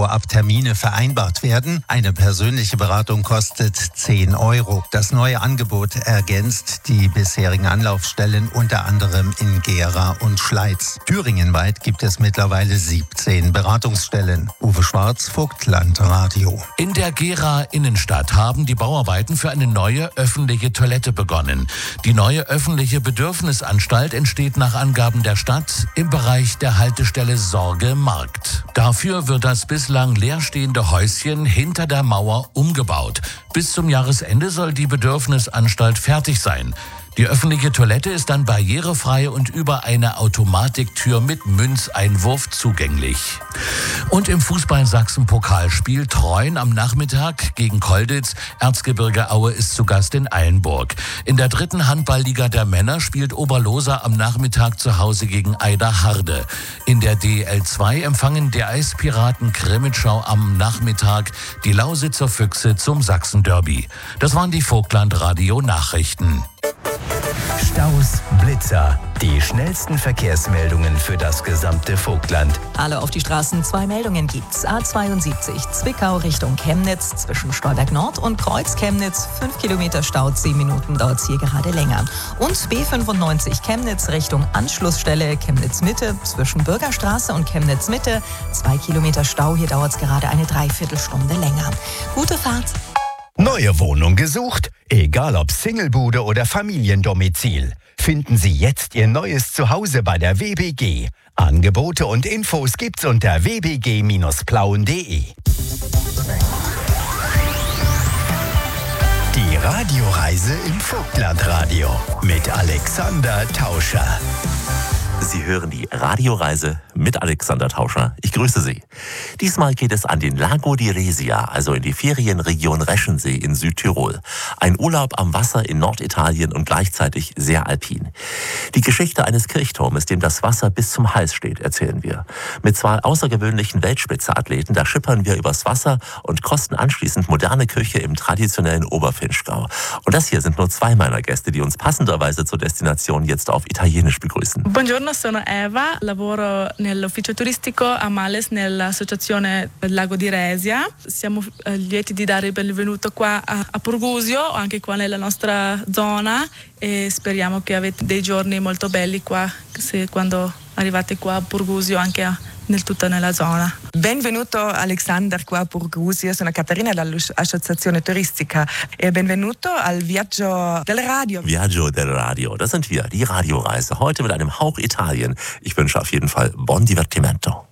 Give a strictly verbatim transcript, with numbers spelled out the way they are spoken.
vorab Termine vereinbart werden. Eine persönliche Beratung kostet zehn Euro. Das neue Angebot ergänzt die bisherigen Anlaufstellen unter anderem in Gera und Schleiz. Thüringenweit gibt es mittlerweile siebzehn Beratungsstellen. Uwe Schwarz, Vogtland Radio. In der Gera Innenstadt haben die Bauarbeiten für eine neue öffentliche Toilette begonnen. Die neue öffentliche Bedürfnisanstalt entsteht nach Angaben der Stadt im Bereich der Haltestelle Sorge Markt. Dafür wird das bislang leerstehende Häuschen hinter der Mauer umgebaut. Bis zum Jahresende soll die Bedürfnisanstalt fertig sein. Die öffentliche Toilette ist dann barrierefrei und über eine Automatiktür mit Münzeinwurf zugänglich. Und im Fußball-Sachsen-Pokalspiel Treuen am Nachmittag gegen Kolditz. Erzgebirge Aue ist zu Gast in Eilenburg. In der dritten Handballliga der Männer spielt Oberlosa am Nachmittag zu Hause gegen Eiderharde. In der D L zwei empfangen der Eispiraten Krimitschau am Nachmittag die Lausitzer Füchse zum Sachsen-Derby. Das waren die Vogtland-Radio-Nachrichten. Staus, Blitzer, die schnellsten Verkehrsmeldungen für das gesamte Vogtland. Alle auf die Straßen, zwei Meldungen gibt's. A zweiundsiebzig Zwickau Richtung Chemnitz zwischen Stolberg Nord und Kreuz Chemnitz. fünf Kilometer Stau, zehn Minuten dauert's hier gerade länger. Und B fünfundneunzig Chemnitz Richtung Anschlussstelle Chemnitz Mitte zwischen Bürgerstraße und Chemnitz Mitte. zwei Kilometer Stau, hier dauert's gerade eine Dreiviertelstunde länger. Gute Fahrt. Neue Wohnung gesucht? Egal ob Singlebude oder Familiendomizil. Finden Sie jetzt Ihr neues Zuhause bei der W B G. Angebote und Infos gibt's unter w b g Bindestrich plauen punkt d e. Die Radioreise im Vogtlandradio mit Alexander Tauscher. Sie hören die Radioreise mit Alexander Tauscher. Ich grüße Sie. Diesmal geht es an den Lago di Resia, also in die Ferienregion Reschensee in Südtirol. Ein Urlaub am Wasser in Norditalien und gleichzeitig sehr alpin. Die Geschichte eines Kirchturmes, dem das Wasser bis zum Hals steht, erzählen wir. Mit zwei außergewöhnlichen Weltspitze-Athleten, da schippern wir übers Wasser und kosten anschließend moderne Küche im traditionellen Oberfinchgau. Und das hier sind nur zwei meiner Gäste, die uns passenderweise zur Destination jetzt auf Italienisch begrüßen. Buongiorno. Sono Eva, lavoro nell'ufficio turistico a Males nell'associazione Lago di Resia. Siamo eh, lieti di dare il benvenuto qua a, a Purgusio, anche qua nella nostra zona, e speriamo che avete dei giorni molto belli qua se, quando arrivate qua a Purgusio, anche a, nel tutta nella zona. Benvenuto Alexander qua a Purgusio, sono Caterina dall'associazione turistica e benvenuto al Viaggio del Radio. Viaggio del Radio, das sind wir, die Radioreise. Heute mit einem Hauch Italien. Ich wünsche auf jeden Fall buon divertimento.